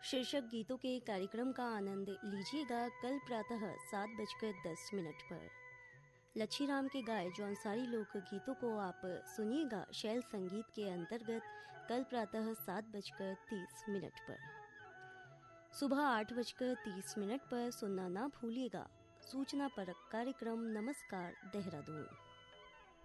शीर्षक गीतों के कार्यक्रम का आनंद लीजिएगा कल प्रातः 7:10 पर। लच्छीराम के गाए जौनसारी लोक गीतों को आप सुनिएगा शैल संगीत के अंतर्गत कल प्रातः 7:30 पर। सुबह 8:30 पर सुनना ना भूलिएगा सूचना परक कार्यक्रम नमस्कार देहरादून।